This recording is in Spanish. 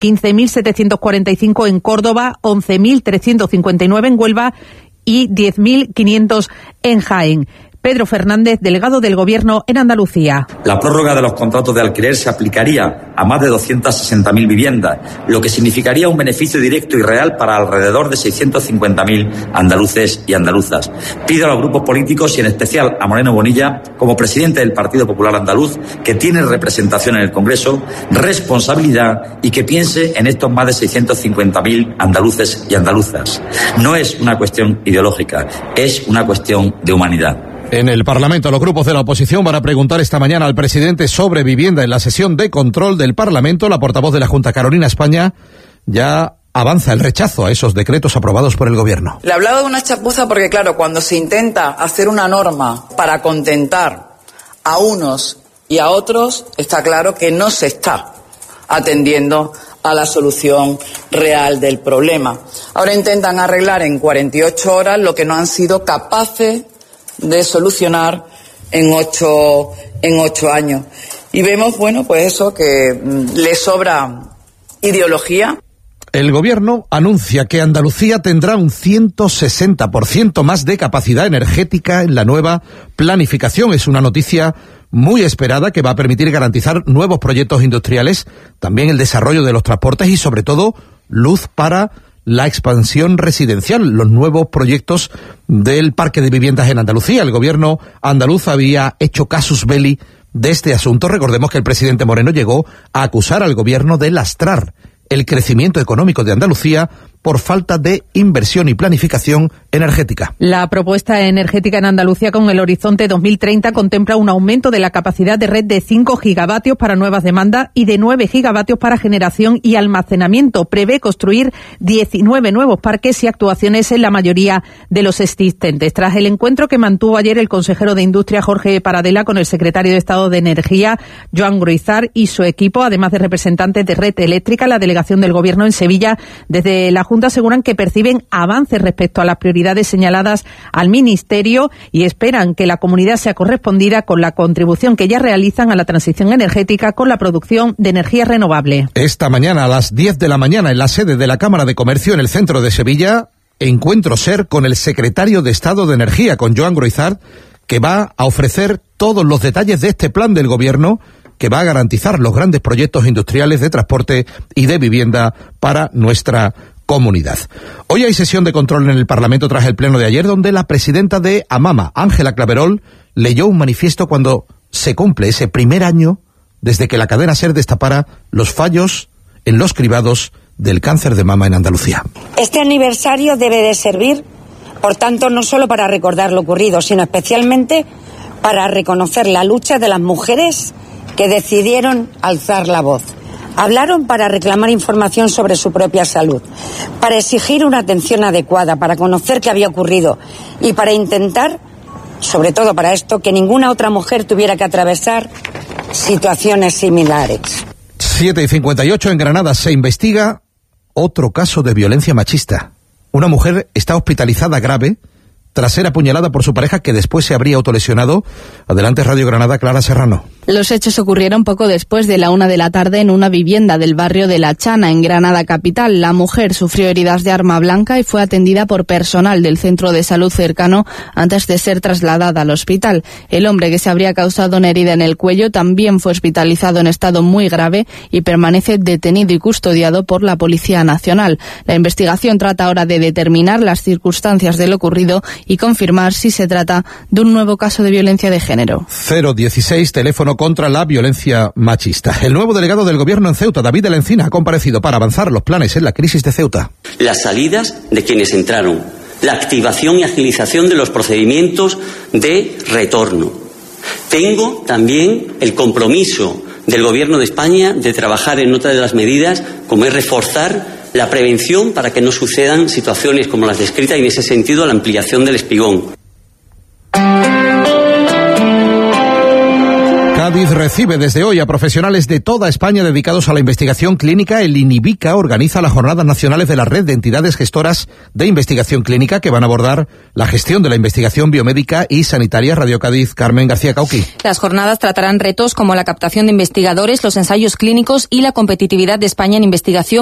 15.745 en Córdoba, 11.359 en Huelva y 10.500 en Jaén. Pedro Fernández, delegado del Gobierno en Andalucía. La prórroga de los contratos de alquiler se aplicaría a más de 260.000 viviendas, lo que significaría un beneficio directo y real para alrededor de 650.000 andaluces y andaluzas. Pido a los grupos políticos y en especial a Moreno Bonilla, como presidente del Partido Popular Andaluz, que tiene representación en el Congreso, responsabilidad y que piense en estos más de 650.000 andaluces y andaluzas. No es una cuestión ideológica, es una cuestión de humanidad. En el Parlamento, los grupos de la oposición van a preguntar esta mañana al presidente sobre vivienda en la sesión de control del Parlamento. La portavoz de la Junta, Carolina España, ya avanza el rechazo a esos decretos aprobados por el Gobierno. Le hablaba de una chapuza porque, claro, cuando se intenta hacer una norma para contentar a unos y a otros, está claro que no se está atendiendo a la solución real del problema. Ahora intentan arreglar en 48 horas lo que no han sido capaces de solucionar en 8 años. Y vemos, bueno, pues eso, que le sobra ideología. El Gobierno anuncia que Andalucía tendrá un 160% más de capacidad energética en la nueva planificación. Es una noticia muy esperada que va a permitir garantizar nuevos proyectos industriales, también el desarrollo de los transportes y, sobre todo, luz para la expansión residencial, los nuevos proyectos del parque de viviendas en Andalucía. El Gobierno andaluz había hecho casus belli de este asunto. Recordemos que el presidente Moreno llegó a acusar al Gobierno de lastrar el crecimiento económico de Andalucía por falta de inversión y planificación energética. La propuesta energética en Andalucía con el horizonte 2030 contempla un aumento de la capacidad de red de 5 gigavatios para nuevas demandas y de 9 gigavatios para generación y almacenamiento. Prevé construir 19 nuevos parques y actuaciones en la mayoría de los existentes. Tras el encuentro que mantuvo ayer el consejero de Industria, Jorge Paradela, con el secretario de Estado de Energía, Joan Gruizar, y su equipo, además de representantes de Red Eléctrica, la delegación del Gobierno en Sevilla, desde la Junta aseguran que perciben avances respecto a las prioridades señaladas al Ministerio y esperan que la comunidad sea correspondida con la contribución que ya realizan a la transición energética con la producción de energía renovable. Esta mañana a las 10 de la mañana en la sede de la Cámara de Comercio en el centro de Sevilla, encuentro SER con el secretario de Estado de Energía, con Joan Gruizar, que va a ofrecer todos los detalles de este plan del Gobierno que va a garantizar los grandes proyectos industriales de transporte y de vivienda para nuestra comunidad. Hoy hay sesión de control en el Parlamento tras el pleno de ayer, donde la presidenta de AMAMA, Ángela Claverol, leyó un manifiesto cuando se cumple ese primer año desde que la cadena SER destapara los fallos en los cribados del cáncer de mama en Andalucía. Este aniversario debe de servir, por tanto, no solo para recordar lo ocurrido, sino especialmente para reconocer la lucha de las mujeres que decidieron alzar la voz. Hablaron para reclamar información sobre su propia salud, para exigir una atención adecuada, para conocer qué había ocurrido y para intentar, sobre todo para esto, que ninguna otra mujer tuviera que atravesar situaciones similares. 7:58 en Granada se investiga otro caso de violencia machista. Una mujer está hospitalizada grave tras ser apuñalada por su pareja, que después se habría autolesionado. Adelante, Radio Granada, Clara Serrano. Los hechos ocurrieron poco después de la 1 p.m. en una vivienda del barrio de La Chana, en Granada capital. La mujer sufrió heridas de arma blanca y fue atendida por personal del centro de salud cercano antes de ser trasladada al hospital. El hombre, que se habría causado una herida en el cuello, también fue hospitalizado en estado muy grave y permanece detenido y custodiado por la Policía Nacional. La investigación trata ahora de determinar las circunstancias de lo ocurrido y confirmar si se trata de un nuevo caso de violencia de género. 016, teléfono contra la violencia machista. El nuevo delegado del Gobierno en Ceuta, David de la Encina, ha comparecido para avanzar los planes en la crisis de Ceuta. Las salidas de quienes entraron, la activación y agilización de los procedimientos de retorno. Tengo también el compromiso del Gobierno de España de trabajar en otra de las medidas, como es reforzar la prevención para que no sucedan situaciones como las descritas y, en ese sentido, la ampliación del espigón. Cádiz recibe desde hoy a profesionales de toda España dedicados a la investigación clínica. El INIVICA organiza las Jornadas Nacionales de la Red de Entidades Gestoras de Investigación Clínica, que van a abordar la gestión de la investigación biomédica y sanitaria. Radio Cádiz, Carmen García Cauqui. Las jornadas tratarán retos como la captación de investigadores, los ensayos clínicos y la competitividad de España en investigación